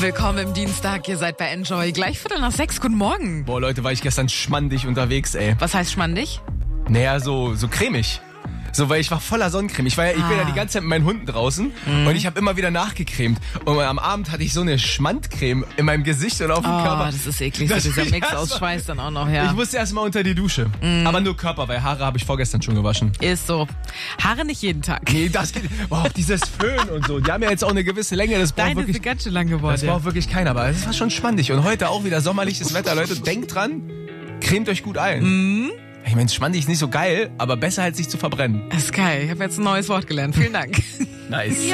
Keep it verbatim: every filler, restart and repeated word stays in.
Willkommen im Dienstag, ihr seid bei Enjoy. Gleich Viertel nach sechs, guten Morgen. Boah, Leute, war ich gestern schmandig unterwegs, ey. Was heißt schmandig? Naja, so, so cremig. So, weil ich war voller Sonnencreme. Ich, war ja, ich Ah. bin ja die ganze Zeit mit meinen Hunden draußen Mhm. und ich habe immer wieder nachgecremt. Und am Abend hatte ich so eine Schmandcreme in meinem Gesicht und auf dem Oh, Körper. das ist eklig, so Das- dieser Mix ja, aus das war- Schweiß dann auch noch, ja. Ich musste erst mal unter die Dusche. Aber nur Körper, weil Haare habe ich vorgestern schon gewaschen. Ist so. Haare nicht jeden Tag. Nee, das geht. Boah, auch dieses Föhn und so. Die haben ja jetzt auch eine gewisse Länge. Das braucht Deine wirklich, sind ganz schön lang geworden. das ja. braucht wirklich keiner. Aber es war schon schmandig. Und heute auch wieder sommerliches Wetter. Leute, denkt dran, cremt euch gut ein. Mhm. Ich meine, schmandig ist nicht so geil, aber besser als sich zu verbrennen. Das ist geil. Ich habe jetzt ein neues Wort gelernt. Vielen Dank. Nice.